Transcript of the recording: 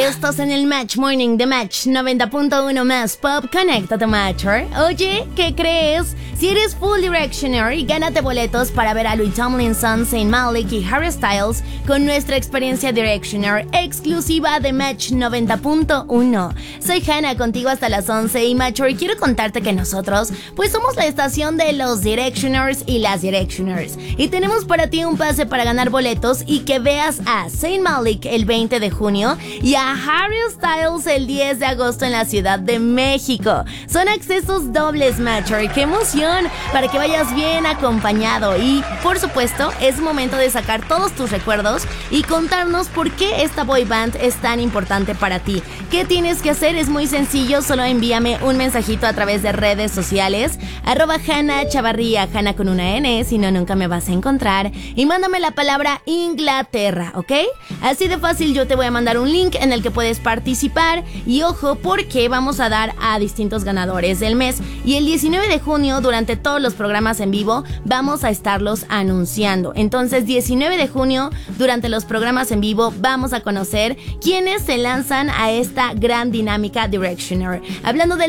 estás en el Match Morning de Match 90.1 más Pop. Conéctate, Matcher. Oye, ¿qué crees? Si eres full Directioner, gánate boletos para ver a Louis Tomlinson, Zayn Malik y Harry Styles con nuestra experiencia Directioner exclusiva de Match 90.1. Soy Hannah, contigo hasta las 11 y Matcher, quiero contarte que nosotros pues somos la estación de los Directioners y las Directioners y tenemos para ti un pase para ganar boletos y que veas a Zayn Malik el 20 de junio y a Harry Styles el 10 de agosto en la Ciudad de México. Son accesos dobles, Matcher. ¡Qué emoción! Para que vayas bien acompañado. Y, por supuesto, es momento de sacar todos tus recuerdos y contarnos por qué esta boy band es tan importante para ti. ¿Qué tienes que hacer? Es muy sencillo. Solo envíame un mensajito a través de redes sociales. @Hannah Chavarría, Hannah con una N, si no, nunca me vas a encontrar. Y mándame la palabra Inglaterra, ¿ok? Así de fácil, yo te voy a mandar un link en el que puedes participar. Y ojo, porque vamos a dar a distintos ganadores del mes. Y el 19 de junio, durante todos los programas en vivo, vamos a estarlos anunciando. Entonces, 19 de junio, durante los programas en vivo, vamos a conocer quiénes se lanzan a esta gran dinámica Directioner. Hablando de